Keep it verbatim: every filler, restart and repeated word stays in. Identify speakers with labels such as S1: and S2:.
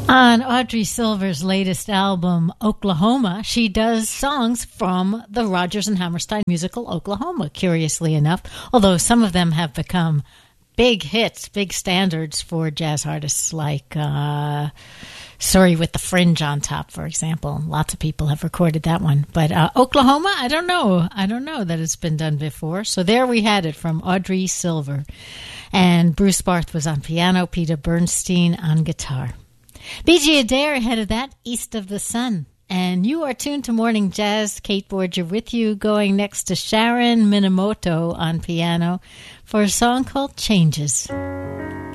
S1: On Audrey Silver's latest album, Oklahoma, she does songs from the Rodgers and Hammerstein musical Oklahoma, curiously enough, although some of them have become big hits, big standards for jazz artists like uh, Sorry with the Fringe on Top, for example. Lots of people have recorded that one. But uh, Oklahoma, I don't know. I don't know that it's been done before. So there we had it from Audrey Silver. And Bruce Barth was on piano, Peter Bernstein on guitar. B G Adair ahead of that, East of the Sun. And you are tuned to Morning Jazz. Kate Borger with you, going next to Sharon Minamoto on piano for a song called Changes.